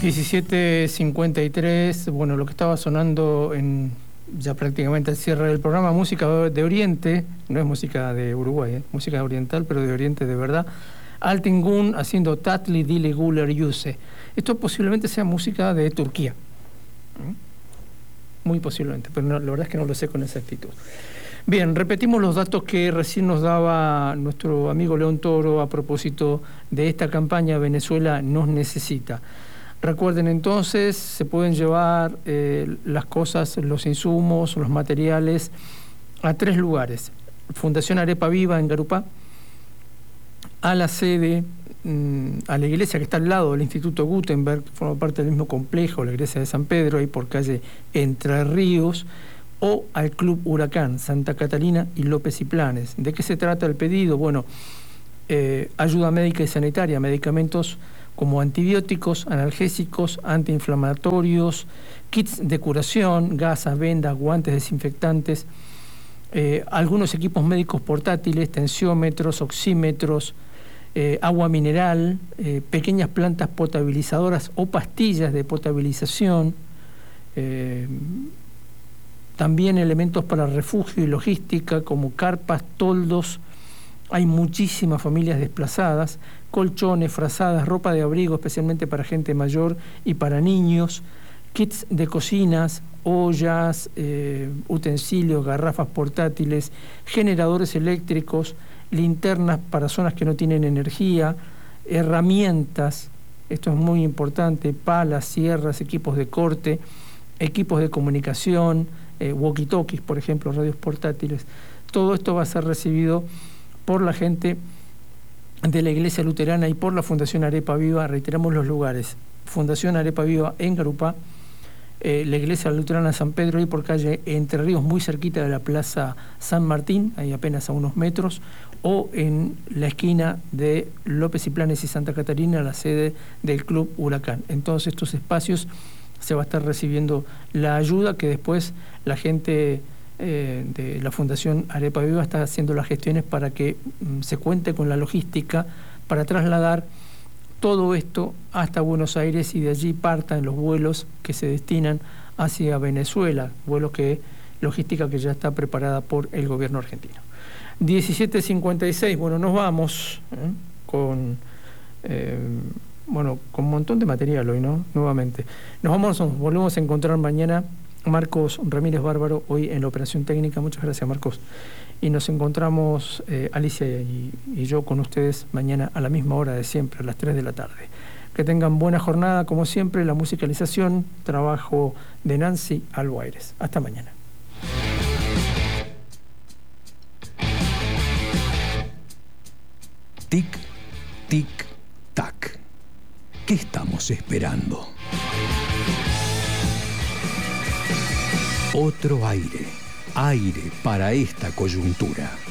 17:53, bueno, lo que estaba sonando en ya prácticamente el cierre del programa, música de Oriente, no es música de Uruguay, música oriental, pero de Oriente de verdad. Altin Gun haciendo Tatli Dili Guler Yuse. Esto posiblemente sea música de Turquía. Muy posiblemente, pero no, la verdad es que no lo sé con exactitud. Bien, repetimos los datos que recién nos daba nuestro amigo León Toro a propósito de esta campaña Venezuela nos necesita. Recuerden entonces, se pueden llevar las cosas, los insumos, los materiales a 3 lugares. Fundación Arepa Viva en Garupá, a la sede, a la iglesia que está al lado del Instituto Gutenberg, que forma parte del mismo complejo, la iglesia de San Pedro, ahí por calle Entre Ríos, o al Club Huracán, Santa Catalina y López y Planes. ¿De qué se trata el pedido? Bueno, ayuda médica y sanitaria, medicamentos como antibióticos, analgésicos, antiinflamatorios, kits de curación, gasas, vendas, guantes desinfectantes, algunos equipos médicos portátiles, tensiómetros, oxímetros, agua mineral, pequeñas plantas potabilizadoras o pastillas de potabilización, también elementos para refugio y logística como carpas, toldos. Hay muchísimas familias desplazadas, colchones, frazadas, ropa de abrigo especialmente para gente mayor y para niños, kits de cocinas, ollas, utensilios, garrafas portátiles, generadores eléctricos, linternas para zonas que no tienen energía, herramientas, esto es muy importante, palas, sierras, equipos de corte, equipos de comunicación, walkie-talkies, por ejemplo, radios portátiles. Todo esto va a ser recibido por la gente de la Iglesia Luterana y por la Fundación Arepa Viva. Reiteramos los lugares: Fundación Arepa Viva en Garupá, la Iglesia Luterana San Pedro, ahí por calle Entre Ríos, muy cerquita de la Plaza San Martín, ahí apenas a unos metros, o en la esquina de López y Planes y Santa Catarina, la sede del Club Huracán. En todos estos espacios se va a estar recibiendo la ayuda que después la gente de la Fundación Arepa Viva está haciendo las gestiones para que se cuente con la logística para trasladar todo esto hasta Buenos Aires y de allí partan los vuelos que se destinan hacia Venezuela, logística que ya está preparada por el gobierno argentino. 17:56, bueno, nos vamos con un montón de material hoy, ¿no? Nuevamente. Nos volvemos a encontrar mañana. Marcos Ramírez Bárbaro, hoy en la operación técnica. Muchas gracias, Marcos. Y nos encontramos, Alicia y yo, con ustedes mañana a la misma hora de siempre, a las 3 de la tarde. Que tengan buena jornada, como siempre. La musicalización, trabajo de Nancy Albuaires. Hasta mañana. Tic, tic, tac. ¿Qué estamos esperando? Otro aire para esta coyuntura.